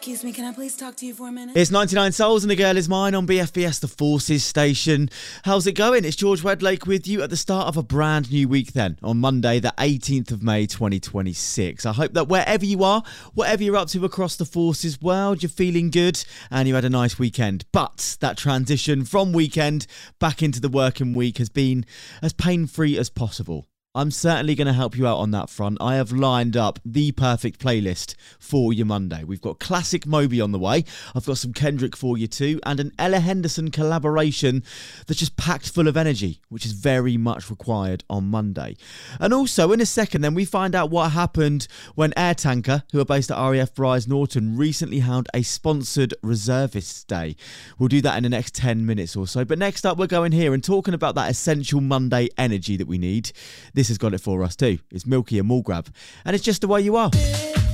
Excuse me, can I please talk to you for a minute? It's 99 Souls and a Girl Is Mine on BFBS, the Forces station. How's it going? It's George Wedlake with you at the start of a brand new week then, on Monday, the 18th of May, 2026. I hope that wherever you are, whatever you're up to across the Forces world, you're feeling good and you had a nice weekend. But that transition from weekend back into the working week has been as pain-free as possible. I'm certainly going to help you out on that front. I have lined up the perfect playlist for your Monday. We've got classic Moby on the way. I've got some Kendrick for you too, and an Ella Henderson collaboration that's just packed full of energy, which is very much required on Monday. And also, in a second, then we find out what happened when Air Tanker, who are based at RAF Brize Norton, recently held a sponsored Reservists Day. We'll do that in the next 10 minutes or so. But next up, we're going here and talking about that essential Monday energy that we need. This has got it for us too. It's Milky and Mallgrab, and it's just the way you are.